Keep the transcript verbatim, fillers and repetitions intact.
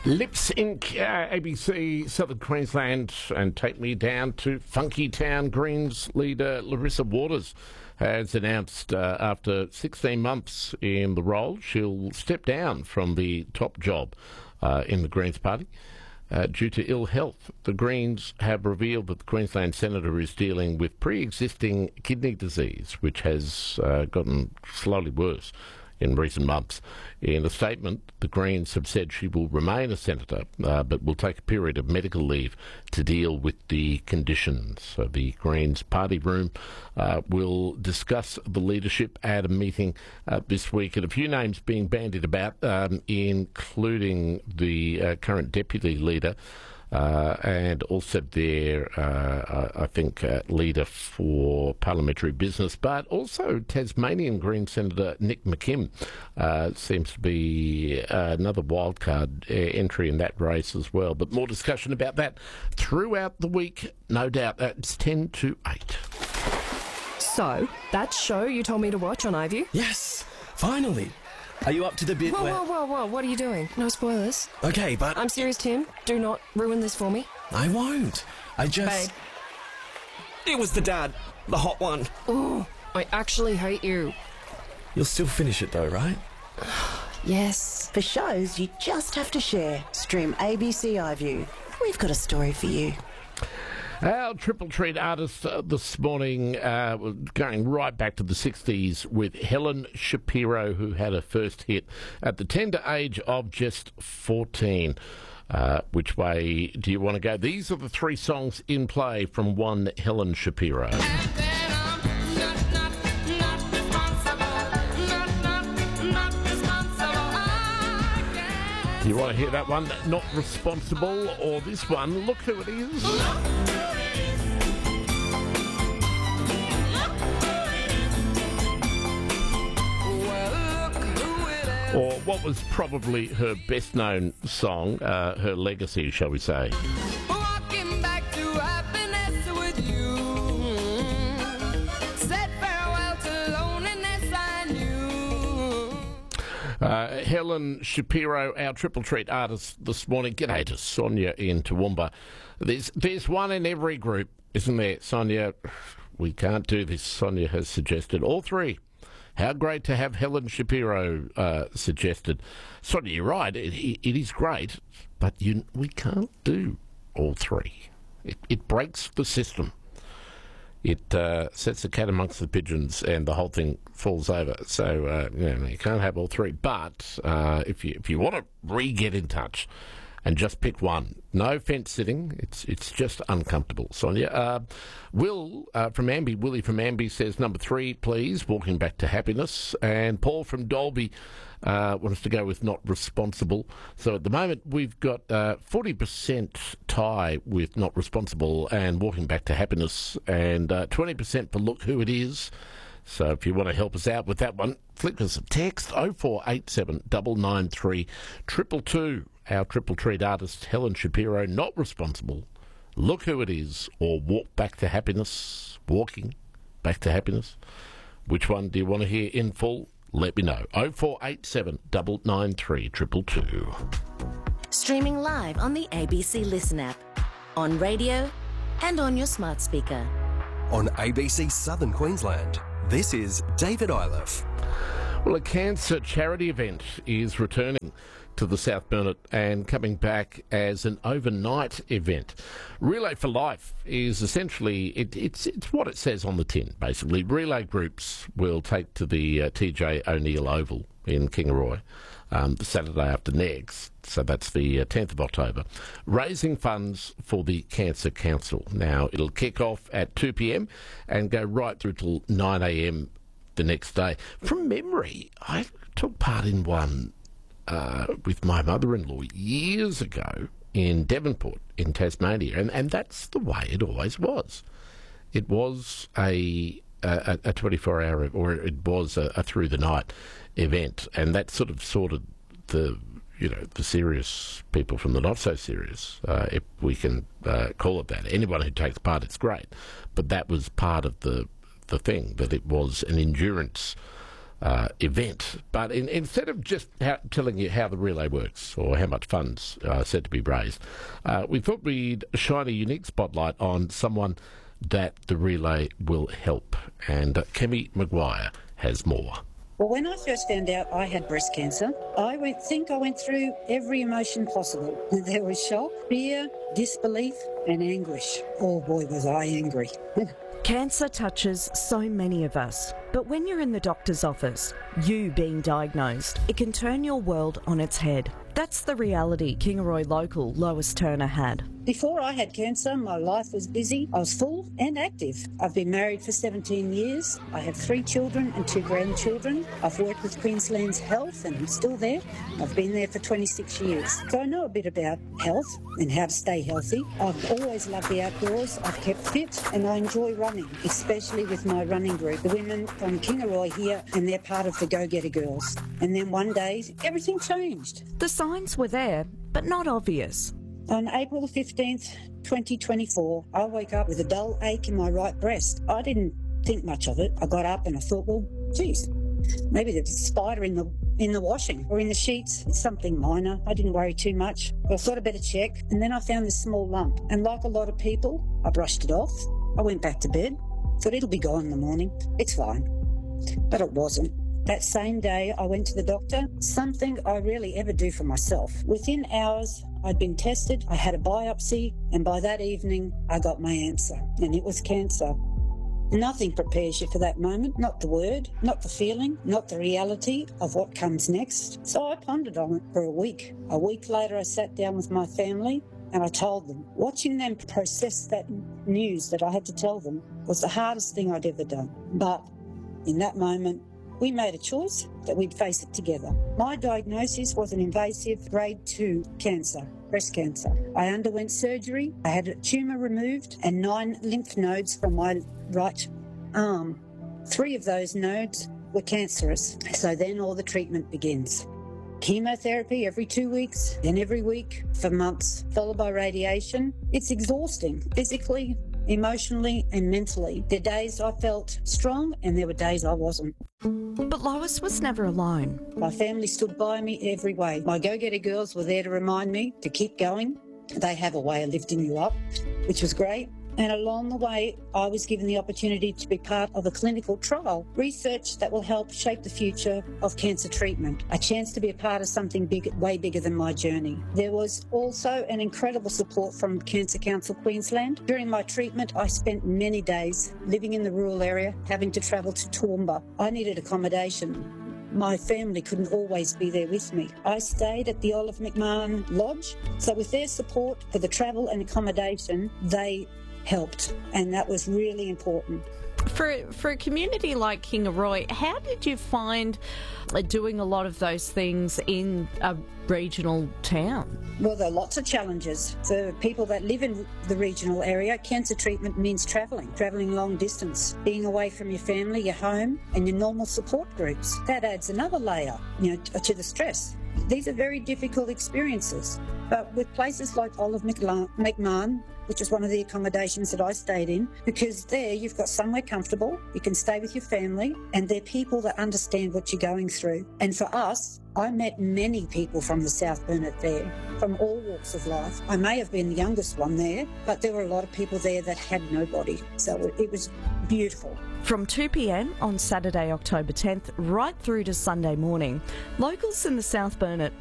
Lips Incorporated, uh, A B C Southern Queensland, and take me down to Funky Town. Greens leader Larissa Waters has announced uh, after sixteen months in the role, she'll step down from the top job uh, in the Greens Party uh, due to ill health. The Greens have revealed that the Queensland Senator is dealing with pre-existing kidney disease, which has uh, gotten slowly worse in recent months. In a statement, the Greens have said she will remain a senator, uh, but will take a period of medical leave to deal with the conditions. So the Greens party room uh, will discuss the leadership at a meeting uh, this week, and a few names being bandied about, um, including the uh, current deputy leader, Uh, and also their, uh, I think, uh, leader for parliamentary business, but also Tasmanian Green Senator Nick McKim uh, seems to be uh, another wildcard uh, entry in that race as well. But more discussion about that throughout the week, no doubt. It's ten to eight. So, that show you told me to watch on iView? Yes, finally. Are you up to the bit whoa, where... Whoa, whoa, whoa, what are you doing? No spoilers. Okay, but... I'm serious, Tim. Do not ruin this for me. I won't. I just... Babe. It was the dad. The hot one. Ooh, I actually hate you. You'll still finish it though, right? Yes. For shows you just have to share, stream A B C iView. We've got a story for you. Our Triple Treat artist uh, this morning, uh, going right back to the sixties with Helen Shapiro, who had her first hit at the tender age of just fourteen. Uh, which way do you want to go? These are the three songs in play from one Helen Shapiro. You want to hear that one, Not Responsible, or this one, Look Who It Is? Or what was probably her best-known song, uh, her legacy, shall we say. Walking back to happiness with you. Said farewell to loneliness I knew. Uh, Helen Shapiro, our Triple Treat artist this morning. G'day to Sonia in Toowoomba. There's, there's one in every group, isn't there, Sonia? We can't do this, Sonia has suggested. All three. How great to have Helen Shapiro uh, suggested. Sonia, you're right, it, it is great, but you, we can't do all three. It, it breaks the system. It uh, sets the cat amongst the pigeons and the whole thing falls over. So, uh, you know, you can't have all three. But uh, if you if you want to re-get in touch and just pick one, no fence sitting, it's it's just uncomfortable. Sonia, uh, Will uh, from Amby, Willie from Amby says number three, please, Walking Back to Happiness. And Paul from Dolby uh, wants to go with Not Responsible. So at the moment we've got uh, forty percent tie with Not Responsible and Walking Back to Happiness, and uh, twenty percent for Look Who It Is. So if you want to help us out with that one, flick us a text oh four eight seven nine nine three two two two. Our Triple Treat artist Helen Shapiro, Not Responsible, Look Who It Is, or Walk Back to Happiness. Walking Back to Happiness. Which one do you want to hear in full? Let me know. oh four eight seven nine nine three two two two. Streaming live on the A B C Listen app, on radio, and on your smart speaker. On A B C Southern Queensland, this is David Iliff. Well, a cancer charity event is returning to the South Burnett and coming back as an overnight event. Relay for Life is essentially, it, it's it's what it says on the tin, basically. Relay groups will take to the uh, T J O'Neill Oval in Kingaroy um, the Saturday after next, so that's the uh, tenth of October, raising funds for the Cancer Council. Now, it'll kick off at two p.m. and go right through till nine a.m. the next day. From memory, I took part in one uh, with my mother-in-law years ago in Devonport in Tasmania, and, and that's the way it always was. It was a a, a twenty-four hour, or it was a, a through-the-night event, and that sort of sorted the, you know, the serious people from the not-so-serious, uh, if we can uh, call it that. Anyone who takes part, it's great, but that was part of the the thing, that it was an endurance uh, event. But in, instead of just how, telling you how the relay works or how much funds are said to be raised, uh, we thought we'd shine a unique spotlight on someone that the relay will help. And uh, Kemi Maguire has more. Well, when I first found out I had breast cancer, I went, think I went through every emotion possible. There was shock, fear, disbelief and anguish. Oh boy, was I angry. Cancer touches so many of us, but when you're in the doctor's office, you being diagnosed, it can turn your world on its head. That's the reality Kingaroy local Lois Turner had. Before I had cancer, my life was busy. I was full and active. I've been married for seventeen years. I have three children and two grandchildren. I've worked with Queensland's Health and I'm still there. I've been there for twenty-six years. So I know a bit about health and how to stay healthy. I've always loved the outdoors. I've kept fit and I enjoy running, especially with my running group, the women from Kingaroy here, and they're part of the Go Getter Girls. And then one day, everything changed. The signs were there, but not obvious. On April fifteenth, twenty twenty-four, I woke up with a dull ache in my right breast. I didn't think much of it. I got up and I thought, well, geez, maybe there's a spider in the in the washing or in the sheets. It's something minor. I didn't worry too much. But I thought I'd better check. And then I found this small lump. And like a lot of people, I brushed it off. I went back to bed. Thought it'll be gone in the morning. It's fine. But it wasn't. That same day, I went to the doctor, something I rarely ever do for myself. Within hours, I'd been tested, I had a biopsy, and by that evening, I got my answer, and it was cancer. Nothing prepares you for that moment, not the word, not the feeling, not the reality of what comes next. So I pondered on it for a week. A week later, I sat down with my family, and I told them. Watching them process that news that I had to tell them was the hardest thing I'd ever done. But in that moment, we made a choice that we'd face it together. My diagnosis was an invasive grade two cancer, breast cancer. I underwent surgery, I had a tumour removed and nine lymph nodes from my right arm. Three of those nodes were cancerous, so then all the treatment begins. Chemotherapy every two weeks, then every week for months, followed by radiation. It's exhausting, physically, emotionally and mentally. There were days I felt strong and there were days I wasn't. But Lois was never alone. My family stood by me every way. My go-getter girls were there to remind me to keep going. They have a way of lifting you up, which was great. And along the way, I was given the opportunity to be part of a clinical trial, research that will help shape the future of cancer treatment, a chance to be a part of something big, way bigger than my journey. There was also an incredible support from Cancer Council Queensland. During my treatment, I spent many days living in the rural area, having to travel to Toowoomba. I needed accommodation. My family couldn't always be there with me. I stayed at the Olive McMahon Lodge, so with their support for the travel and accommodation, they helped, and that was really important. For for a community like Kingaroy, how did you find uh, doing a lot of those things in a regional town? Well, there are lots of challenges. For people that live in the regional area, cancer treatment means travelling, travelling long distance, being away from your family, your home, and your normal support groups. That adds another layer, you know, to the stress. These are very difficult experiences. But with places like Olive McMahon, which is one of the accommodations that I stayed in, because there you've got somewhere comfortable, you can stay with your family, and they're people that understand what you're going through. And for us, I met many people from the South Burnett there, from all walks of life. I may have been the youngest one there, but there were a lot of people there that had nobody. So it was beautiful. From two p.m. on Saturday, October tenth, right through to Sunday morning, locals in the South Burnett